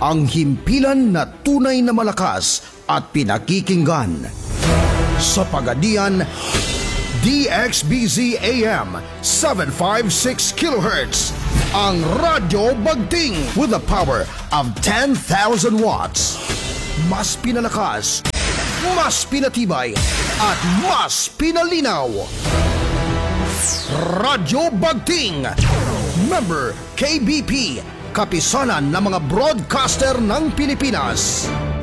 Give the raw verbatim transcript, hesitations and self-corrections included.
ang himpilan na tunay na malakas at pinakikinggan. Sa Pagadian, D X B Z A M seven fifty-six kilohertz, ang Radyo Bagting with a power of ten thousand watts. Mas pinalakas, mas pinatibay, at mas pinalinaw. Radyo Bagting, member K B P, kapisanan ng mga broadcaster ng Pilipinas.